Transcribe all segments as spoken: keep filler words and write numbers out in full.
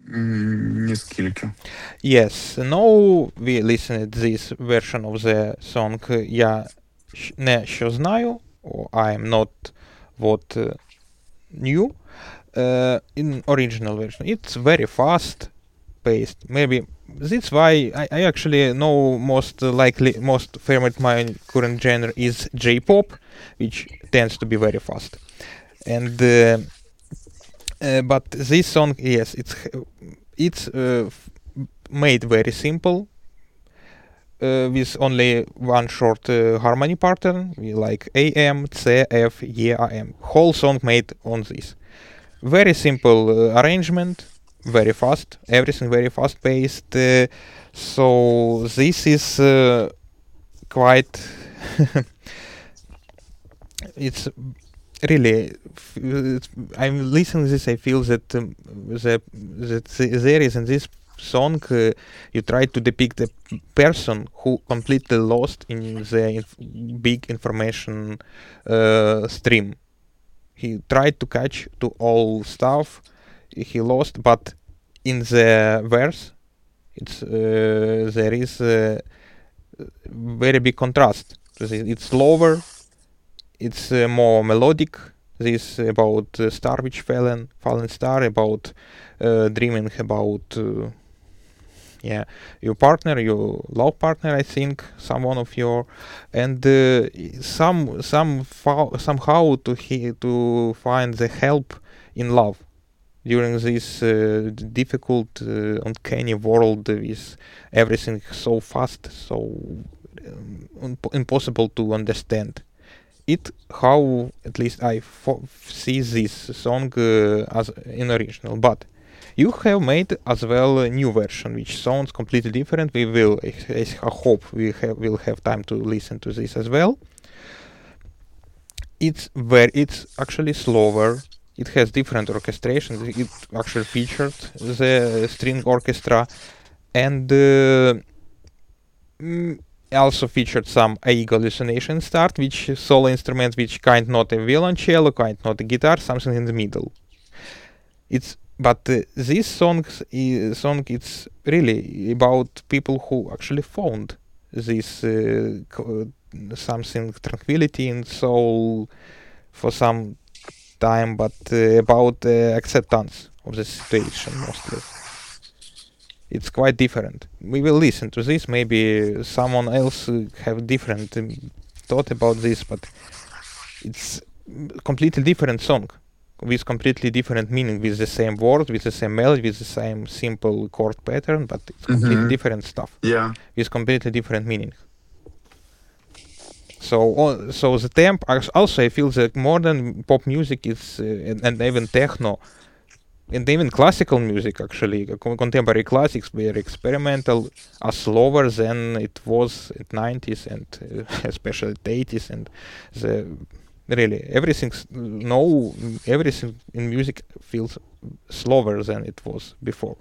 Ні скільки. Yes, no, we listened this version of the song Я не що знаю, or I'm not what uh, new, uh, in original version. It's very fast paced. Maybe that's why I, I actually know most uh, likely, most favorite my current genre is J-pop, which tends to be very fast. And uh, uh, but this song, yes, it's it's uh, made very simple, uh, with only one short uh, harmony pattern, like A M, C, F, E, A M. Whole song made on this. Very simple uh, arrangement, very fast, everything very fast paced. Uh, so this is uh, quite. It's really. It's, I'm listening to this. I feel that um, the, that there is in this song uh, you try to depict a person who completely lost in the inf- big information uh, stream. He tried to catch to all stuff, he lost, but in the verse it's uh, there is a very big contrast. It's slower, it's uh, more melodic. This about uh, star which fallen fallen star, about uh, dreaming about uh, yeah, your partner, your love partner, I think, someone of your, and uh, some some fo- somehow to he, to find the help in love during this uh, difficult, uh, uncanny world with everything so fast, so um, imp- impossible to understand. It how at least I fo- see this song uh, as in original, but you have made as well a new version, which sounds completely different. We will, I, I hope, we have will have time to listen to this as well. It's very, it's actually slower. It has different orchestrations. It actually featured the string orchestra, and uh, mm, also featured some A I hallucination start, which solo instrument, which kind not a violoncello, kind not a guitar, something in the middle. It's but uh, this song uh, song it's really about people who actually found this uh, co- something tranquility in soul for some time, but uh, about uh, acceptance of the situation mostly. It's quite different. We will listen to this. Maybe someone else uh, have different um, thought about this, but it's completely different song with completely different meaning, with the same word, with the same melody, with the same simple chord pattern, but it's completely Mhm. different stuff Yeah. with completely different meaning. So, uh, so the temp also I feel that modern pop music is uh, and, and even techno and even classical music actually co- contemporary classics were experimental are slower than it was in nineties and uh, especially the eighties and the really everything no everything in music feels slower than it was before.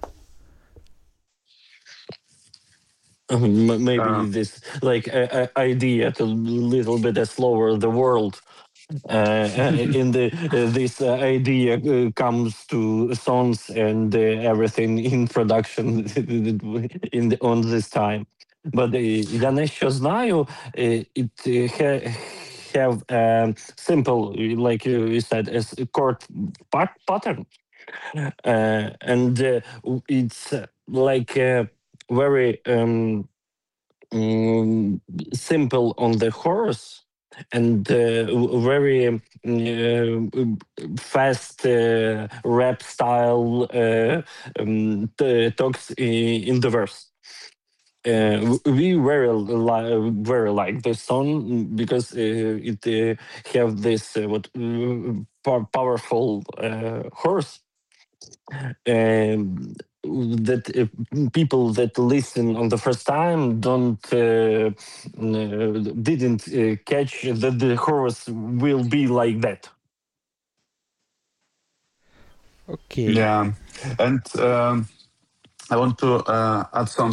M- maybe Uh, this like uh, uh, idea to little bit uh, slower the world uh, uh, in the uh, this uh, idea uh, comes to songs and uh, everything in production in the, on this time. But uh, я не що знаю, uh, it uh, ha- have um, simple, like you you said, as a chord pat- pattern, uh, and uh, it's uh, like uh, very um, um, simple on the horse and uh, w- very um, uh, fast uh, rap style uh, um, t- talks i- in the verse. Uh, w- we very li- very like this song because uh, it uh, have this uh, what uh, pow- powerful uh, horse um, that uh, people that listen on the first time don't uh, uh, didn't uh, catch that the horse will be like that. Okay. yeah. And um, I want to uh, add some